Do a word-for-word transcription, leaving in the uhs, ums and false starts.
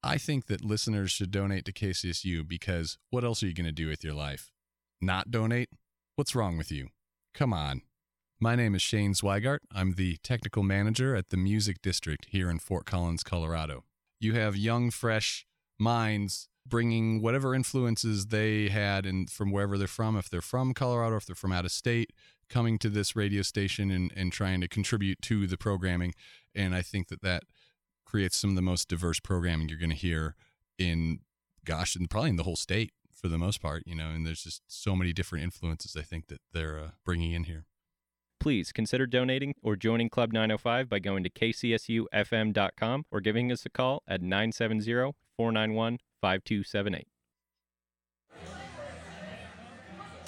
I think that listeners should donate to K C S U because what else are you going to do with your life? Not donate? What's wrong with you? Come on. My name is Shane Zweigart. I'm the technical manager at the Music District here in Fort Collins, Colorado. You have young, fresh minds bringing whatever influences they had in, from wherever they're from, if they're from Colorado, if they're from out of state, coming to this radio station and, and trying to contribute to the programming. And I think that that creates some of the most diverse programming you're going to hear in, gosh, and probably in the whole state for the most part, you know, and there's just so many different influences I think that they're uh, bringing in here. Please consider donating or joining Club nine oh five by going to k c s u f m dot com or giving us a call at nine seven zero, four nine one, five two seven eight.